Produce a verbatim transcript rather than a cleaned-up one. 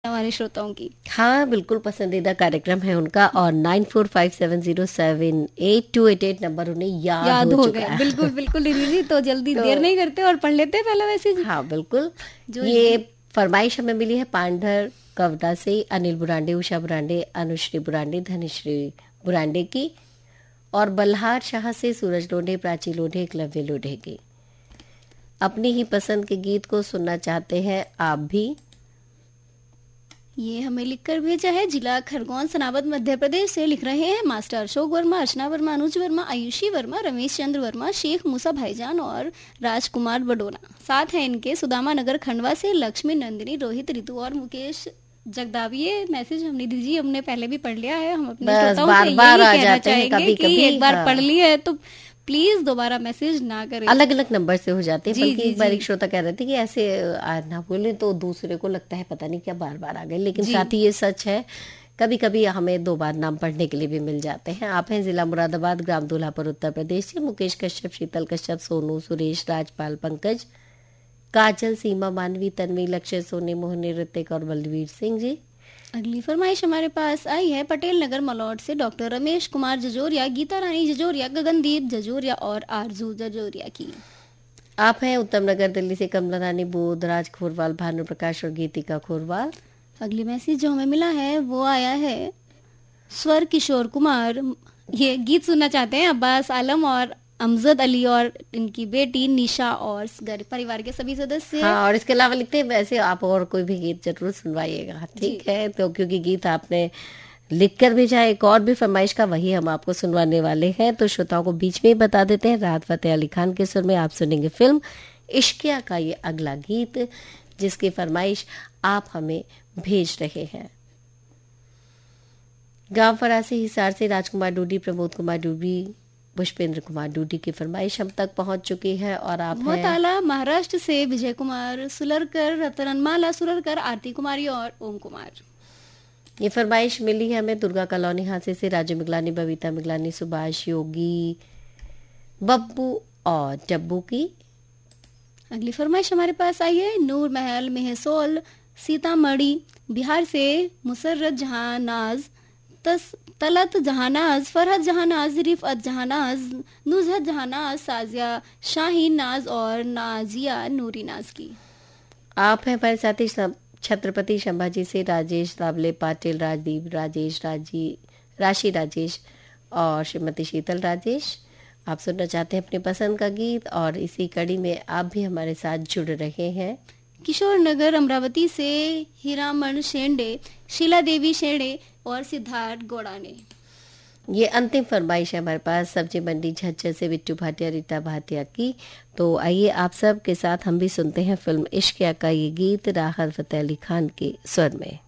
हमारे श्रोताओं की। हाँ बिल्कुल, पसंदीदा कार्यक्रम है उनका, और nine four five seven zero seven eight to eight eight number उन्हें याद, याद हो, हो चुका गए। है। बिल्कुल बिल्कुल दीदी, तो जल्दी तो, देर नहीं करते और पढ़ लेते हैं पहला मैसेज। हाँ बिल्कुल। जो ये फरमाइश हमें मिली है पांडर कवटा से, अनिल बुरांडे, उषा बुरांडे, अनुश्री बुरांडे, धनश्री बुरांडे की, और बल्हार शाह से सूरज लोढ़े, प्राची लोढ़े, एकलव्य लोढ़े की। अपनी ही पसंद के गीत को सुनना चाहते हैं आप भी। ये हमें लिखकर भेजा है जिला खरगोन सनावद मध्य प्रदेश से। लिख रहे हैं मास्टर अशोक वर्मा, अर्चना वर्मा, अनुज वर्मा, आयुषी वर्मा, रमेश चंद्र वर्मा, शेख मूसा भाईजान और राजकुमार बडोना। साथ है इनके सुदामा नगर खंडवा से लक्ष्मी, नंदिनी, रोहित, रितु और मुकेश जगदावी। ये मैसेज हमने दीजिए हमने पहले भी पढ़ लिया है। हम अपने श्रोताओं से यही कहना चाहेंगे कि एक बार पढ़ लिया है तो प्लीज दोबारा मैसेज ना करें। अलग अलग नंबर से हो जाते हैं, बल्कि एक बार एक श्रोता कह रहे थे कि ऐसे ना बोले तो दूसरे को लगता है पता नहीं क्या बार बार आ गए, लेकिन साथ ही ये सच है, कभी कभी हमें दो बार नाम पढ़ने के लिए भी मिल जाते हैं। आप हैं जिला मुरादाबाद, ग्राम दूल्हापुर, उत्तर प्रदेश से मुकेश कश्यप, शीतल कश्यप, सोनू, सुरेश, राजपाल, पंकज, काजल, सीमा, मानवी, तन्वी, लक्ष्य, सोनी, मोहनी, ऋतिक और बलवीर सिंह जी। अगली फरमाइश हमारे पास आई है पटेल नगर मलौट से डॉक्टर रमेश कुमार जजोरिया, गीता रानी जजोरिया, गगनदीप जजोरिया और आरजू जजोरिया की। आप हैं उत्तम नगर दिल्ली से कमला रानी बोध, राज खोरवाल, भानु प्रकाश और गीतिका खोरवाल। अगली मैसेज जो हमें मिला है वो आया है स्वर किशोर कुमार। ये गीत सुनना चाहते हैं अब्बास आलम और अमजद अली और इनकी बेटी निशा और घर परिवार के सभी सदस्य। हाँ, और इसके अलावा लिखते हैं वैसे आप और कोई भी गीत जरूर सुनवाइएगा, ठीक है। तो क्योंकि गीत आपने लिखकर भेजा एक और भी फरमाइश का, वही हम आपको सुनवाने वाले हैं। तो श्रोताओं को बीच में ही बता देते हैं, राहत फतेह अली खान के सुर में आप सुनेंगे फिल्म इश्किया का ये अगला गीत, जिसकी फरमाइश आप हमें भेज रहे हैं। गांव फरासी हिसार से राजकुमार डूडी, प्रमोद कुमार डूडी, पुष्पेंद्र कुमार डूडी की फरमाइश हम तक पहुंच चुकी है। और आप मोहताला महाराष्ट्र से विजय कुमार सुलरकर, रतनमाला सुलरकर, आरती कुमारी और ओम कुमार। ये फरमाइश मिली है हमें दुर्गा कॉलोनी हांसे से राजू मिगलानी, बबीता मिगलानी, सुभाष, योगी, बब्बू और डब्बू की। अगली फरमाइश हमारे पास आई है नूर महल मेहसोल सीतामढ़ी बिहार से मुसर्रत जहानाज, तस तलत जहानाज, फरहत जहानाज, रिफअत जहानाज, नुजहत जहानाज, साजिया शाहीन नाज और नाजिया नूरी नाज की। आप हैं हमारे साथी छत्रपति संभाजी से राजेश रावले, पाटिल राजदीप, राजेश राजी, राशि राजेश और श्रीमती शीतल राजेश। आप सुनना चाहते हैं अपनी पसंद का गीत, और इसी कड़ी में आप भी हमारे साथ जुड़ रहे हैं। किशोर नगर अमरावती से हीरामन शेंडे, शीला देवी शेंडे और सिद्धार्थ गोड़ाने। ये अंतिम फरमाइश है हमारे पास सब्जी मंडी झज्जर से बिट्टू भाटिया, रीता भाटिया की। तो आइए आप सब के साथ हम भी सुनते हैं फिल्म इश्किया का ये गीत राहत फतेह अली खान के स्वर में।